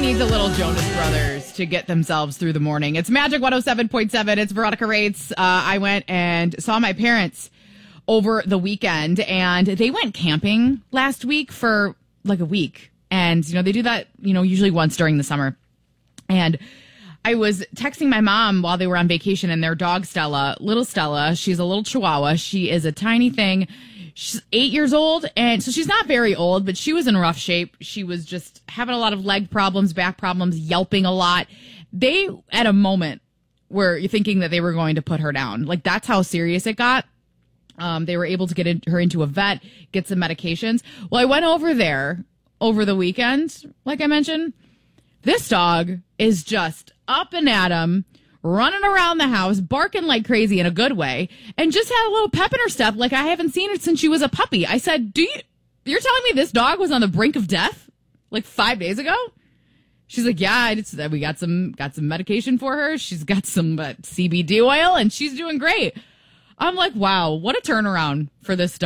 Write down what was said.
needs a little Jonas Brothers to get themselves through the morning. It's Magic 107.7. It's Veronica Rates. I went and saw my parents over the weekend, and they went camping last week for like a week. And, they do that, usually once during the summer. And I was texting my mom while they were on vacation, and their dog little Stella, she's a little Chihuahua. She is a tiny thing. She's 8 years old, and so she's not very old, but she was in rough shape. She was just having a lot of leg problems, back problems, yelping a lot. They, at a moment, were thinking that they were going to put her down. Like, that's how serious it got. They were able to get her into a vet, get some medications. Well, I went over there over the weekend, like I mentioned. This dog is just up and at 'em, running around the house, barking like crazy in a good way, and just had a little pep in her step like I haven't seen it since she was a puppy. I said, you're telling me this dog was on the brink of death like 5 days ago? She's like, yeah, we got some medication for her. She's got some CBD oil, and she's doing great. I'm like, wow, what a turnaround for this dog.